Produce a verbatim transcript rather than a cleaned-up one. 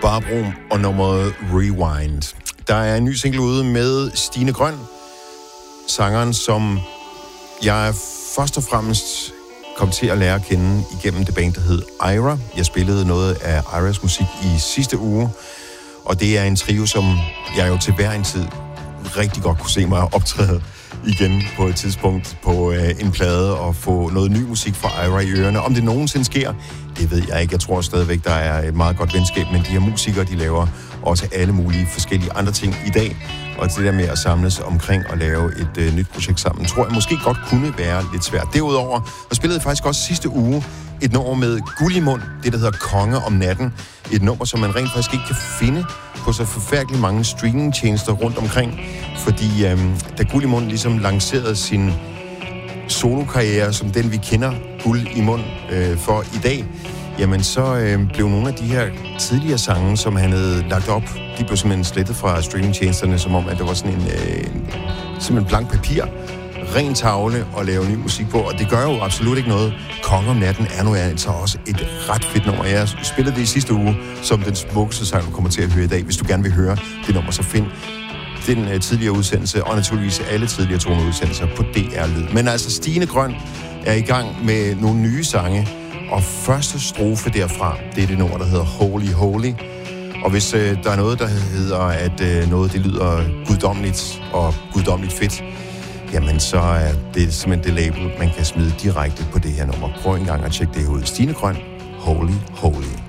Barbro og nummeret Rewind. Der er en ny single ude med Stine Grøn, sangeren, som jeg først og fremmest kom til at lære at kende igennem det band, der hed Ira. Jeg spillede noget af Iras musik i sidste uge, og det er en trio, som jeg jo til hver en tid rigtig godt kunne se mig optræde igen på et tidspunkt på øh, en plade og få noget ny musik fra Ira i ørerne. Om det nogensinde sker, det ved jeg ikke. Jeg tror stadigvæk, der er et meget godt venskab, men de her musikere, de laver også alle mulige forskellige andre ting i dag. Og det der med at samles omkring og lave et øh, nyt projekt sammen, tror jeg måske godt kunne være lidt svært. Derudover, og spillede jeg faktisk også sidste uge et nummer med guld i mund, det der hedder Konge om natten. Et nummer, som man rent faktisk ikke kan finde på så forfærdeligt mange streamingtjenester rundt omkring. Fordi øhm, da Guld i mund ligesom lancerede sin solokarriere, som den vi kender Guld i mund øh, for i dag, jamen så øh, blev nogle af de her tidligere sange, som han havde lagt op, de blev simpelthen slettet fra streamingtjenesterne, som om at det var sådan en øh, simpelthen blank papir, ren tavle og lave ny musik på, og det gør jo absolut ikke noget. Konge om natten er nu altså også et ret fedt nummer. Jeg spillede det i sidste uge som den smukkeste sang, du kommer til at høre i dag. Hvis du gerne vil høre det nummer, så find den uh, tidligere udsendelse, og naturligvis alle tidligere toneudsendelser på D R Lyd. Men altså, Stine Grøn er i gang med nogle nye sange, og første strofe derfra, det er det nummer, der hedder Holy Holy. Og hvis uh, der er noget, der hedder, at uh, noget det lyder guddommeligt og guddommeligt fedt, jamen så er det simpelthen det label, man kan smide direkte på det her nummer. Prøv en gang at tjekke det ud. Stine Grøn, Holy Holy.